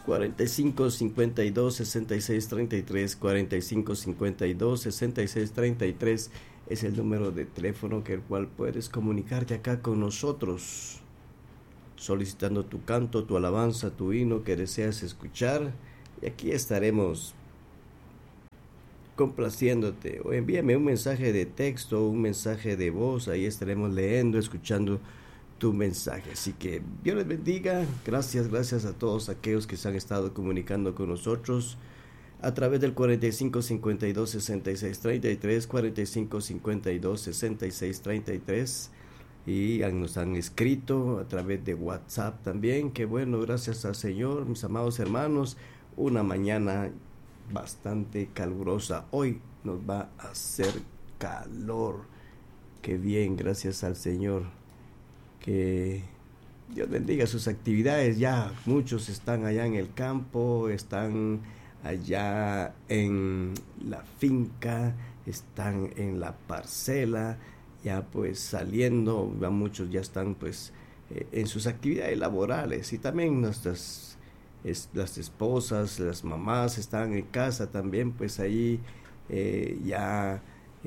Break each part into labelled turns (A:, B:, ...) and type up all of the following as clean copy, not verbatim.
A: 4552-6633, 4552-6633 es el número de teléfono que el cual puedes comunicarte acá con nosotros, solicitando tu canto, tu alabanza, tu himno que deseas escuchar, y aquí estaremos complaciéndote. O envíame un mensaje de texto, un mensaje de voz, ahí estaremos leyendo, escuchando tu mensaje. Así que Dios les bendiga. Gracias a todos aquellos que se han estado comunicando con nosotros a través del 4552-6633, 4552-6633, y nos han escrito a través de WhatsApp también. Qué bueno, gracias al Señor, mis amados hermanos. Una mañana bastante calurosa. Hoy nos va a hacer calor. Qué bien, gracias al Señor. Que Dios bendiga sus actividades. Ya muchos están allá en el campo, están allá en la finca, están en la parcela, ya pues saliendo. Ya muchos ya están pues en sus actividades laborales, y también las esposas, las mamás están en casa también, pues ahí ya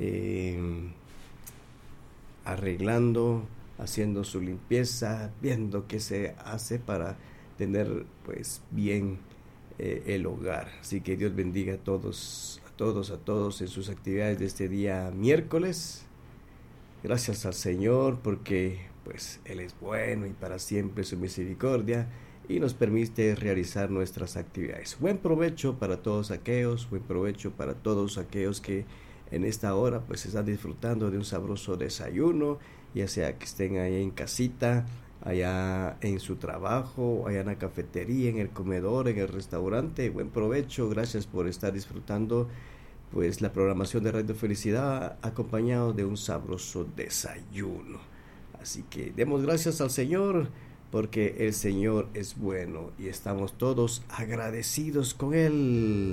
A: arreglando, haciendo su limpieza, viendo qué se hace para tener pues bien el hogar. Así que Dios bendiga a todos en sus actividades de este día miércoles. Gracias al Señor porque pues Él es bueno y para siempre su misericordia, y nos permite realizar nuestras actividades. Buen provecho para todos aquellos, que en esta hora pues están disfrutando de un sabroso desayuno, ya sea que estén ahí en casita, allá en su trabajo, allá en la cafetería, en el comedor, en el restaurante. Buen provecho, gracias por estar disfrutando pues la programación de Radio Felicidad, acompañado de un sabroso desayuno. Así que demos gracias al Señor, porque el Señor es bueno y estamos todos agradecidos con Él.